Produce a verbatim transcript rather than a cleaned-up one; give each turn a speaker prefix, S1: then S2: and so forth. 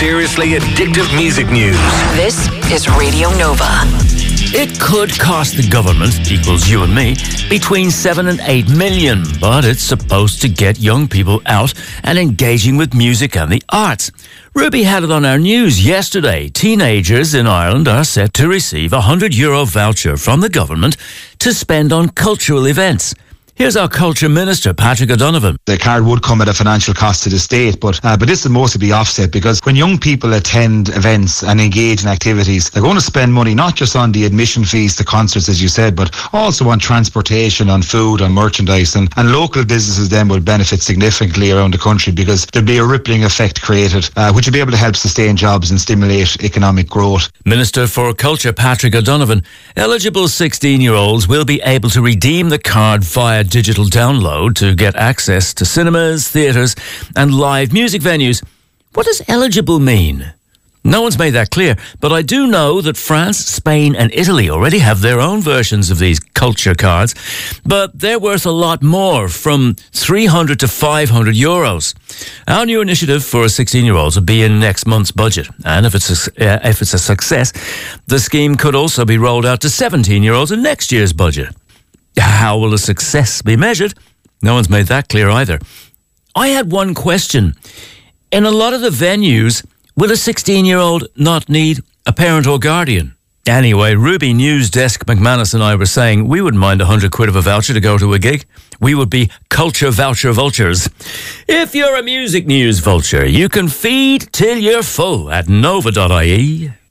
S1: seriously addictive music news.
S2: This is Radio Nova.
S3: It could cost the government, equals you and me, between seven and eight million, but it's supposed to get young people out and engaging with music and the arts. Ruby had it on our news yesterday. Teenagers in Ireland are set to receive a one hundred euro voucher from the government to spend on cultural events. Here's our Culture Minister, Patrick O'Donovan.
S4: The card would come at a financial cost to the state, but uh, but this will mostly be offset because when young people attend events and engage in activities, they're going to spend money not just on the admission fees to concerts, as you said, but also on transportation, on food, on merchandise, and, and local businesses then will benefit significantly around the country because there'll be a rippling effect created, uh, which will be able to help sustain jobs and stimulate economic growth.
S3: Minister for Culture, Patrick O'Donovan. Eligible sixteen-year-olds will be able to redeem the card via digital download to get access to cinemas, theatres and live music venues. What does eligible mean? No one's made that clear, but I do know that France, Spain and Italy already have their own versions of these culture cards, but they're worth a lot more, from three hundred to five hundred euros. Our new initiative for sixteen-year-olds will be in next month's budget, and if it's a, uh, if it's a success, the scheme could also be rolled out to seventeen-year-olds in next year's budget. How will a success be measured? No one's made that clear either. I had one question. In a lot of the venues, will a sixteen-year-old not need a parent or guardian? Anyway, Ruby News Desk McManus and I were saying we wouldn't mind a hundred quid of a voucher to go to a gig. We would be culture voucher vultures. If you're a music news vulture, you can feed till you're full at nova dot I E.